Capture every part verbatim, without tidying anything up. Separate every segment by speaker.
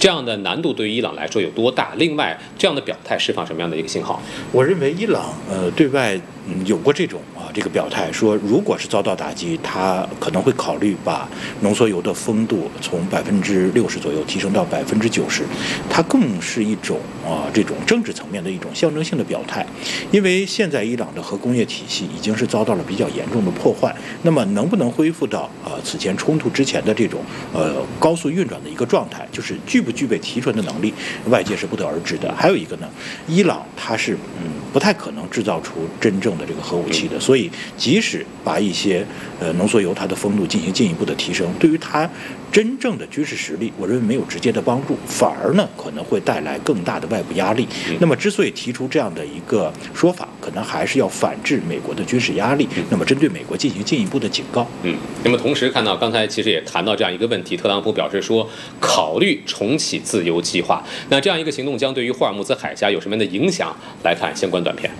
Speaker 1: 这样的难度对于伊朗来说有多大？另外，这样的表态释放什么样的一个信号？
Speaker 2: 我认为伊朗呃对外嗯有过这种啊这个表态，说如果是遭到打击，他可能会考虑把浓缩铀的丰度从百分之六十左右提升到百分之九十，它更是一种啊这种政治层面的一种象征性的表态。因为现在伊朗的核工业体系已经是遭到了比较严重的破坏，那么能不能恢复到呃此前冲突之前的这种呃高速运转的一个状态，就是具不具备提纯的能力，外界是不得而知的。还有一个呢，伊朗它是嗯不太可能制造出真正的这个核武器的，所以即使把一些呃浓缩铀它的丰度进行进一步的提升，对于它真正的军事实力，我认为没有直接的帮助，反而呢可能会带来更大的外部压力。那么之所以提出这样的一个说法，可能还是要反制美国的军事压力，那么针对美国进行进一步的警告。
Speaker 1: 嗯，那么同时看到刚才其实也谈到这样一个问题，特朗普表示说考虑重启自由计划。那这样一个行动将对于霍尔木兹海峡有什么样的影响？来看相关短片。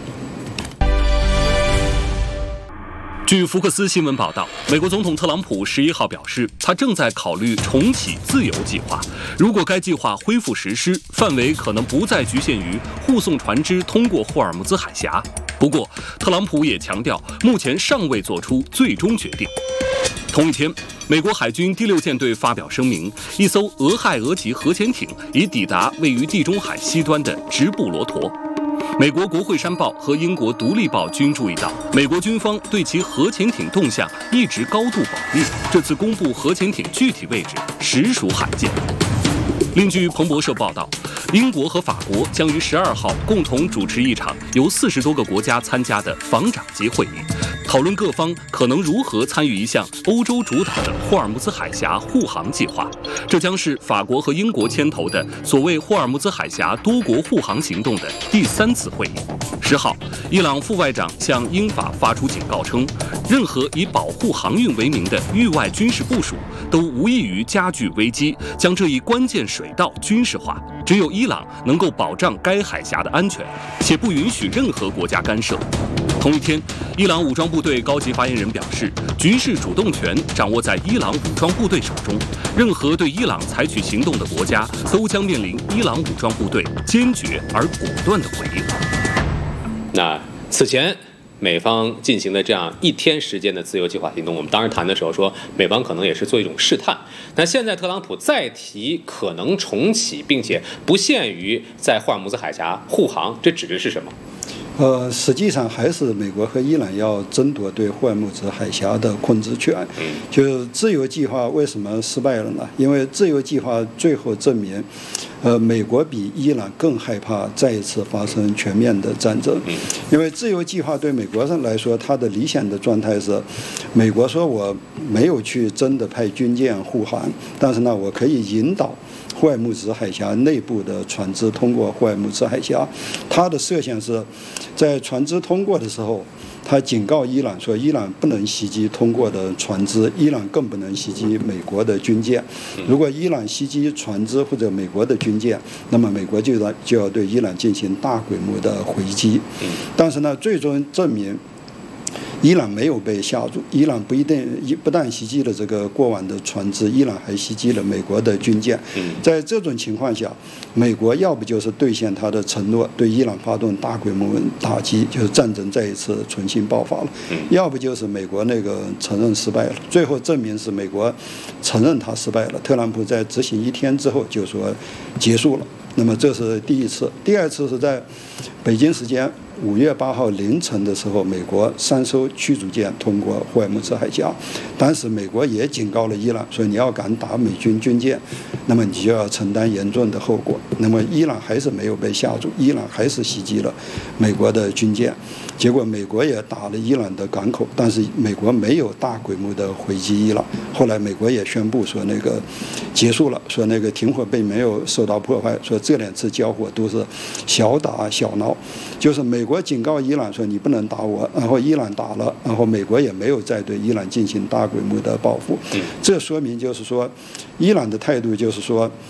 Speaker 3: 据福克斯新闻报道，美国总统特朗普十一号表示，他正在考虑重启自由计划。如果该计划恢复实施，范围可能不再局限于护送船只通过霍尔木兹海峡。不过，特朗普也强调，目前尚未做出最终决定。同一天，美国海军第六舰队发表声明，一艘俄亥俄级核潜艇已抵达位于地中海西端的直布罗陀。美国国会山报和英国独立报均注意到，美国军方对其核潜艇动向一直高度保密，这次公布核潜艇具体位置实属罕见。另据彭博社报道，英国和法国将于十二号共同主持一场由四十多个国家参加的防长级会议，讨论各方可能如何参与一项欧洲主导的霍尔木兹海峡护航计划。这将是法国和英国牵头的所谓霍尔木兹海峡多国护航行动的第三次会议。十号，伊朗副外长向英法发出警告称，任何以保护航运为名的域外军事部署都无异于加剧危机，将这一关键水道军事化。只有伊朗能够保障该海峡的安全，且不允许任何国家干涉。同一天，伊朗武装部队高级发言人表示，局势主动权掌握在伊朗武装部队手中，任何对伊朗采取行动的国家都将面临伊朗武装部队坚决而果断的回应。
Speaker 1: 那此前美方进行的这样一天时间的自由计划行动，我们当时谈的时候说，美方可能也是做一种试探。那现在特朗普再提可能重启，并且不限于在霍尔木兹海峡护航，这指的是什么？
Speaker 4: 呃，实际上还是美国和伊朗要争夺对霍尔木兹海峡的控制权。就自由计划为什么失败了呢？因为自由计划最后证明，呃，美国比伊朗更害怕再一次发生全面的战争。因为自由计划对美国人来说，它的理想的状态是，美国说我没有去真的派军舰护航，但是呢，我可以引导霍尔木兹海峡内部的船只通过霍尔木兹海峡。它的设想是，在船只通过的时候，他警告伊朗说，伊朗不能袭击通过的船只，伊朗更不能袭击美国的军舰。如果伊朗袭击船只或者美国的军舰，那么美国就要就要对伊朗进行大规模的回击。但是呢，最终证明伊朗没有被吓住，伊朗不一定不但袭击了这个过往的船只，伊朗还袭击了美国的军舰。在这种情况下，美国要不就是兑现他的承诺，对伊朗发动大规模打击，就是战争再一次重新爆发了；要不就是美国那个承认失败了。最后证明是美国承认他失败了，特朗普在执行一天之后就说结束了。那么这是第一次，第二次是在北京时间五月八号凌晨的时候，美国三艘驱逐舰通过霍尔木兹海峡。当时美国也警告了伊朗，说你要敢打美军军舰，那么你就要承担严重的后果。那么伊朗还是没有被吓住，伊朗还是袭击了美国的军舰。结果美国也打了伊朗的港口，但是美国没有大规模的回击伊朗。后来美国也宣布说那个结束了，说那个停火并没有受到破坏，说这两次交火都是小打小闹。就是美国警告伊朗说你不能打我，然后伊朗打了，然后美国也没有再对伊朗进行大规模的报复。这说明就是说，伊朗的态度就是说，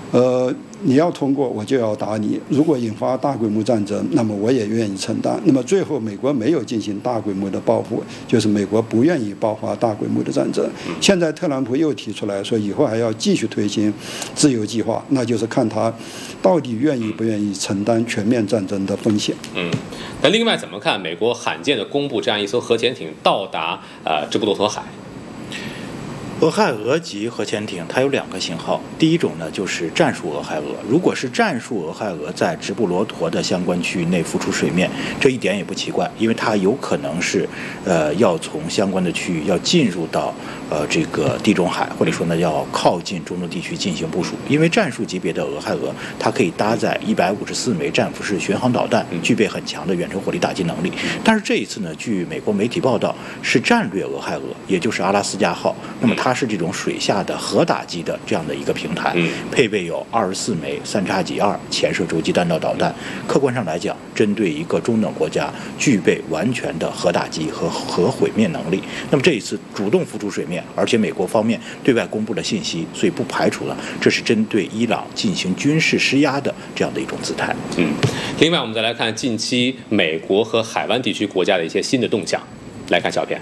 Speaker 4: 呃，你要通过我就要打你，如果引发大规模战争，那么我也愿意承担。那么最后美国没有进行大规模的报复，就是美国不愿意爆发大规模的战争。现在特朗普又提出来说以后还要继续推行自由计划，那就是看他到底愿意不愿意承担全面战争的风险。
Speaker 1: 嗯，那另外怎么看美国罕见的公布这样一艘核潜艇到达呃直布罗陀海？
Speaker 2: 俄亥俄级核潜艇它有两个型号，第一种呢就是战术俄亥俄，如果是战术俄亥俄在直布罗陀的相关区域内浮出水面，这一点也不奇怪，因为它有可能是呃要从相关的区域要进入到呃这个地中海，或者说呢要靠近中东地区进行部署。因为战术级别的俄亥俄它可以搭载一百五十四枚战斧式巡航导弹，具备很强的远程火力打击能力。但是这一次呢，据美国媒体报道是战略俄亥俄，也就是阿拉斯加号，那么它它是这种水下的核打击的这样的一个平台，配备有二十四枚三叉戟二潜射洲际弹道导弹。客观上来讲，针对一个中等国家，具备完全的核打击和核毁灭能力。那么这一次主动浮出水面，而且美国方面对外公布了信息，所以不排除了这是针对伊朗进行军事施压的这样的一种姿态。
Speaker 1: 嗯，另外我们再来看近期美国和海湾地区国家的一些新的动向，来看小片。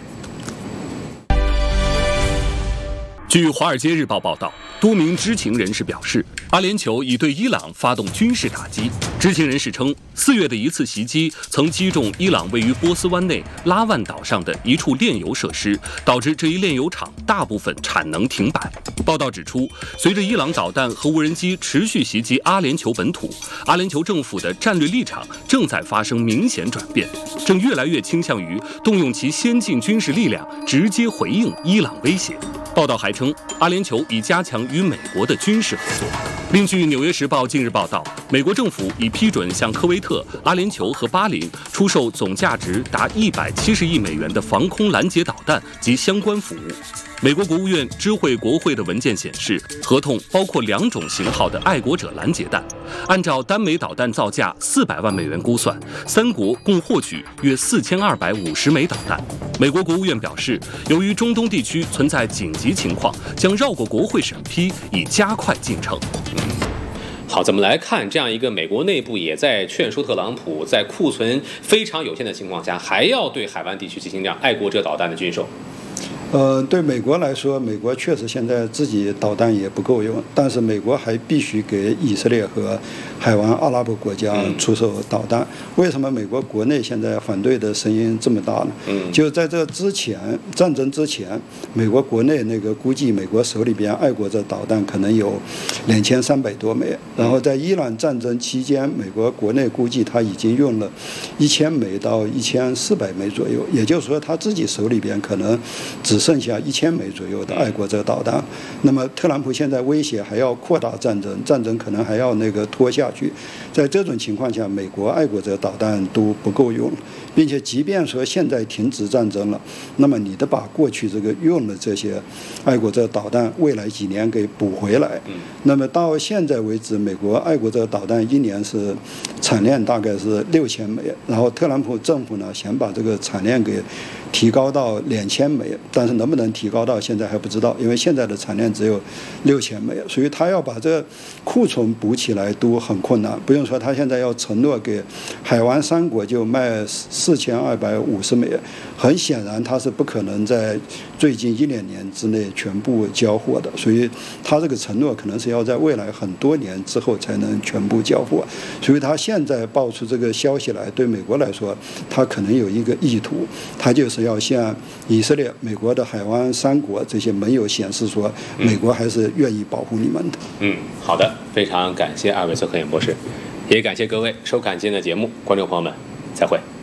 Speaker 3: 据《华尔街日报》报道，多名知情人士表示，阿联酋已对伊朗发动军事打击。知情人士称，四月的一次袭击曾击中伊朗位于波斯湾内拉万岛上的一处炼油设施，导致这一炼油厂大部分产能停摆。报道指出，随着伊朗导弹和无人机持续袭击阿联酋本土，阿联酋政府的战略立场正在发生明显转变，正越来越倾向于动用其先进军事力量直接回应伊朗威胁。报道还称，阿联酋已加强与美国的军事合作。另据《纽约时报》近日报道，美国政府已批准向科威特、阿联酋和巴林出售总价值达一百七十亿美元的防空拦截导弹及相关服务。美国国务院知会国会的文件显示，合同包括两种型号的爱国者拦截弹，按照单枚导弹造价四百万美元估算，三国共获取约四千二百五十枚导弹。美国国务院表示，由于中东地区存在紧急情况，将绕过国会审批，以加快进程。
Speaker 1: 好，怎么来看这样一个美国内部也在劝说特朗普，在库存非常有限的情况下，还要对海湾地区进行这样爱国者导弹的军售？
Speaker 4: 呃，对美国来说，美国确实现在自己导弹也不够用，但是美国还必须给以色列和海湾阿拉伯国家出售导弹。嗯、为什么美国国内现在反对的声音这么大呢？嗯，就在这之前，战争之前，美国国内那个估计，美国手里边爱国者导弹可能有两千三百多枚，然后在伊朗战争期间，美国国内估计他已经用了一千枚到一千四百枚左右，也就是说他自己手里边可能只剩下一千枚左右的爱国者导弹。那么特朗普现在威胁还要扩大战争，战争可能还要那个拖下去。在这种情况下，美国爱国者导弹都不够用，并且即便说现在停止战争了，那么你得把过去这个用的这些爱国者导弹未来几年给补回来。那么到现在为止，美国爱国者导弹一年是产量大概是六千枚，然后特朗普政府呢想把这个产量给提高到两千枚，但是能不能提高到现在还不知道，因为现在的产量只有六千枚，所以他要把这个库存补起来都很困难。不用说，他现在要承诺给海湾三国就卖四千二百五十枚，很显然他是不可能在最近一两年之内全部交货的，所以他这个承诺可能是要在未来很多年之后才能全部交货。所以他现在爆出这个消息来，对美国来说，他可能有一个意图，他就是要向以色列、美国的海湾三国这些盟友显示说，美国还是愿意保护你们的。
Speaker 1: 嗯，好的，非常感谢二位做科研博士，也感谢各位收看今天的节目，观众朋友们，再会。